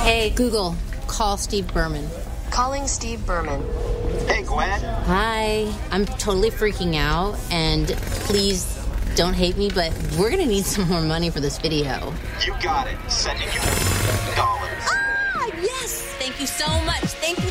Hey, Google, call Steve Berman. Calling Steve Berman. Hey, Gwen. Hi. I'm totally freaking out, and please don't hate me, but we're going to need some more money for this video. You got it. Sending you $. Ah, yes! Thank you so much. Thank you